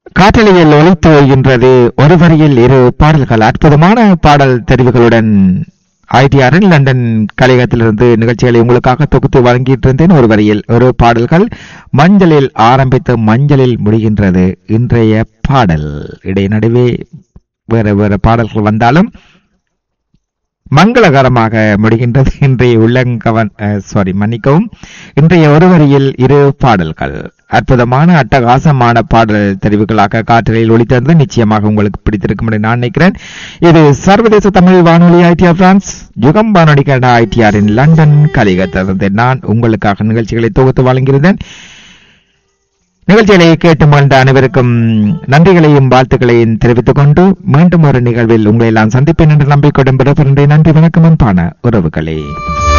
காற்றலையில் ஒலித்து வருகின்றது ஒரு வரியில் இரு பாடல்கள். அற்புதமான பாடல் தெரிவுகளுடன் ஐடிஆரின் லண்டன் கலையகத்திலிருந்து நிகழ்ச்சிகளை உங்களுக்காக தொகுத்து வழங்கிட்டு இருந்தேன். ஒரு வரியில் ஒரு பாடல்கள் மஞ்சளில் ஆரம்பித்து மஞ்சளில் முடிகின்றது இன்றைய பாடல். நடுவே வேற வேற பாடல்கள் வந்தாலும் மங்களகரமாக முடிகின்றது இன்றைய மன்னிக்கவும், இன்றைய ஒரு வரியில் இரு பாடல்கள். அற்புதமான அட்டகாசமான பாடல் தெரிவுகளாக காற்றலையில் ஒளித்திருந்து நிச்சயமாக உங்களுக்கு பிடித்திருக்கும் என்று நான் நினைக்கிறேன். இது சர்வதேச தமிழ் வானொலி ஐடிஆர் பிரான்ஸ் யுகம் வானொலி கனடா ஐடிஆரின் லண்டன் கலையகத்திலிருந்து நான் உங்களுக்காக நிகழ்ச்சிகளை தொகுத்து வழங்கியிருந்தேன். நிகழ்ச்சிகளை கேட்டு மகிழ்ந்த அனைவருக்கும் நன்றிகளையும் வாழ்த்துக்களையும் தெரிவித்துக் கொண்டு மீண்டும் ஒரு நிகழ்வில் உங்களை எல்லாம் சந்திப்பேன் என்று நம்பிக்கையுடன் பிறப்பிருந்தேன். நன்றி, வணக்கம் அன்பான உறவுகளே.